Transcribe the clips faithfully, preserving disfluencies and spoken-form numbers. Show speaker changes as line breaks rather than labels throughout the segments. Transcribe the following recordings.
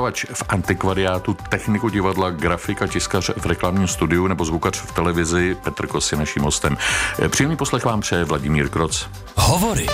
vyhledávač v antikvariátu, techniku divadla, grafika, tiskař v reklamním studiu nebo zvukař v televizi. Petr Kos je naším hostem. Příjemný poslech vám přeje Vladimír Kroc.
Hovory.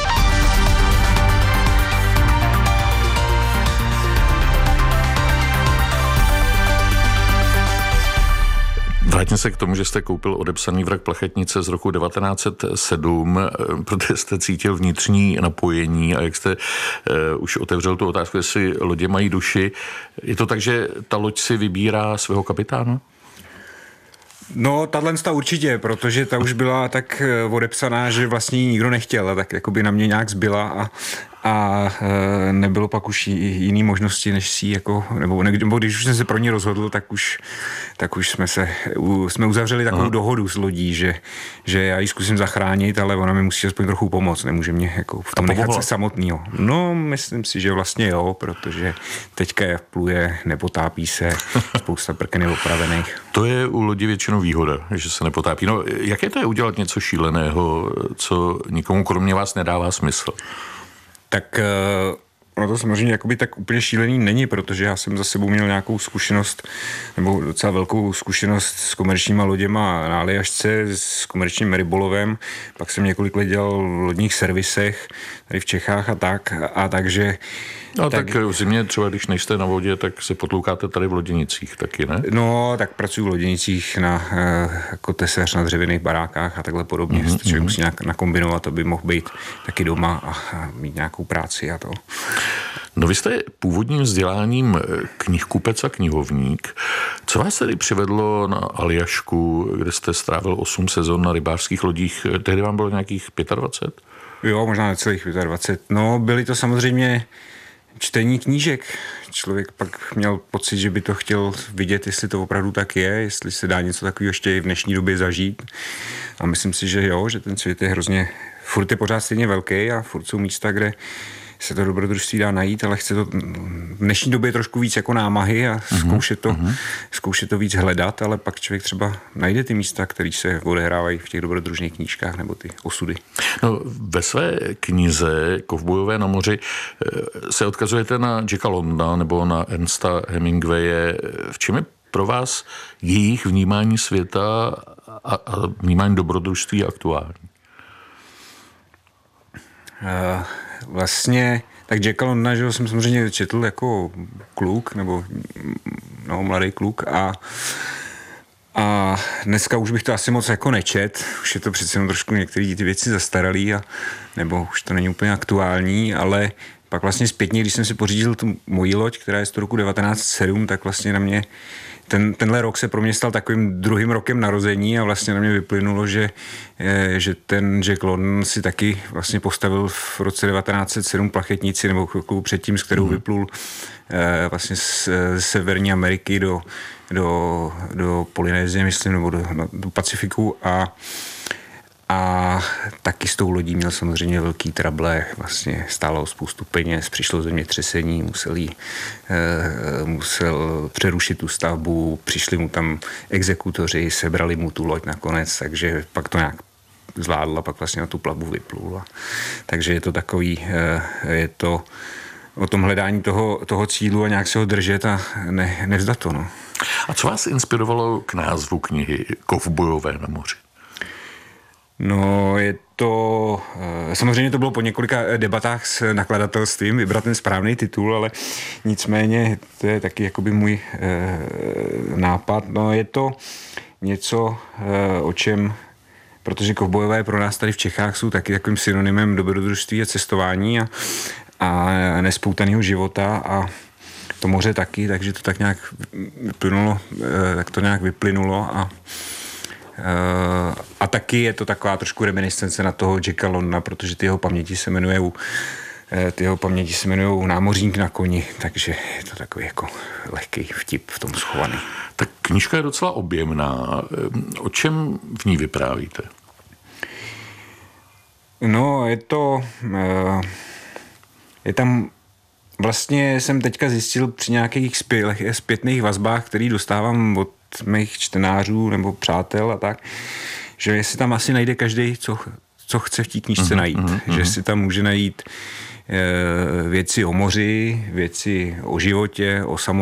Vrátím se k tomu, že jste koupil odepsaný vrak Plachetnice z roku devatenáct set sedm, protože jste cítil vnitřní napojení a jak jste uh, už otevřel tu otázku, jestli lodě mají duši. Je to tak, že ta loď si vybírá svého kapitána?
No, tahle určitě, protože ta už byla tak odepsaná, že vlastně ji nikdo nechtěl a tak jakoby na mě nějak zbyla a, a nebylo pak už jiný možnosti, než si jako, nebo, nebo když už jsem se pro ní rozhodl, tak už, tak už jsme se, jsme uzavřeli takovou Aha. dohodu s lodí, že, že já ji zkusím zachránit, ale ona mi musí aspoň trochu pomoct, nemůže mě jako v tom nechat se samotnýho. No, myslím si, že vlastně jo, protože teďka pluje, nepotápí se, spousta prken je opravených.
To je u lodi většinou výhoda, že se nepotápí. No, jak je to je udělat něco šíleného, co nikomu kromě vás nedává smysl?
Tak ono to samozřejmě jakoby tak úplně šílený není, protože já jsem za sebou měl nějakou zkušenost, nebo docela velkou zkušenost s komerčníma loděma na Aljašce, s komerčním rybolovem, pak jsem několik let dělal v lodních servisech tady v Čechách a tak, a takže...
No tak, tak v zimě třeba, když nejste na vodě, tak se potloukáte tady v loděnicích taky, ne?
No, tak pracuji v loděnicích na, jako tesař na dřevěných barákách a takhle podobně. Mm-hmm. Člověk musí nějak nakombinovat, aby mohl být taky doma a mít nějakou práci a to.
No vy jste původním vzděláním knihkupec a knihovník. Co vás tedy přivedlo na Aljašku, kde jste strávil osm sezon na rybářských lodích? Tehdy vám bylo nějakých dvacet pět?
Jo, možná necelých dvacet pět. No, byly to samozřejmě čtení knížek. Člověk pak měl pocit, že by to chtěl vidět, jestli to opravdu tak je, jestli se dá něco takového ještě v dnešní době zažít. A myslím si, že jo, že ten svět je hrozně, furt je pořád stejně velký a furt jsou místa, kde se to dobrodružství dá najít, ale chce to v dnešní době trošku víc jako námahy a zkoušet to, uh-huh. zkoušet to víc hledat, ale pak člověk třeba najde ty místa, které se odehrávají v těch dobrodružných knížkách nebo ty osudy.
No, ve své knize Kovbojové na moři se odkazujete na Jacka Londona nebo na Ernesta Hemingwaye. V čem je pro vás jejich vnímání světa a, a vnímání dobrodružství aktuální?
Uh... Vlastně, tak Jacka Londona, že jsem samozřejmě četl jako kluk, nebo no, mladý kluk a, a dneska už bych to asi moc jako nečet, už je to přece jenom trošku některé ty věci zastaralý a nebo už to není úplně aktuální, ale pak vlastně zpětně, když jsem si pořídil tu moji loď, která je z roku devatenáct set sedm, tak vlastně na mě Ten, tenhle rok se pro mě stal takovým druhým rokem narození a vlastně na mě vyplynulo, že, že ten Jack London si taky vlastně postavil v roce devatenáct set sedm plachetnici nebo chvilku předtím, s kterou vyplul vlastně z Severní Ameriky do, do, do Polynézie, myslím, nebo do, do Pacifiku a A taky s tou lodí měl samozřejmě velký trable, vlastně stálo spoustu peněz, přišlo zemětřesení, musel, jí, e, musel přerušit tu stavbu, přišli mu tam exekutoři, sebrali mu tu loď nakonec, takže pak to nějak zvládla, pak vlastně na tu plavbu vyplula. Takže je to takový, e, je to o tom hledání toho, toho cílu a nějak se ho držet a ne, nevzdat to. No.
A co vás inspirovalo k názvu knihy Kovbojové na moři?
No, je to... Samozřejmě to bylo po několika debatách s nakladatelstvím vybrat ten správný titul, ale nicméně to je taky jakoby můj e, nápad. No, je to něco, e, o čem... Protože kovbojové pro nás tady v Čechách jsou taky takovým synonymem dobrodružství a cestování a, a nespoutaného života a to moře taky, takže to tak nějak vyplynulo, e, tak to nějak vyplynulo a Uh, a taky je to taková trošku reminiscence na toho Jacka Londona, protože ty jeho paměti se jmenujou ty jeho paměti se jmenujou Námořník na koni, takže je to takový jako lehký vtip v tom schovaný.
Tak knížka je docela objemná. O čem v ní vyprávíte?
No, je to... Uh, je tam... Vlastně jsem teďka zjistil při nějakých zpětných vazbách, který dostávám od mých čtenářů nebo přátel a tak, že jestli tam asi najde každý, co, co chce v té knížce uh-huh, najít. Uh-huh. Že si tam může najít e, věci o moři, věci o životě, o samotnosti,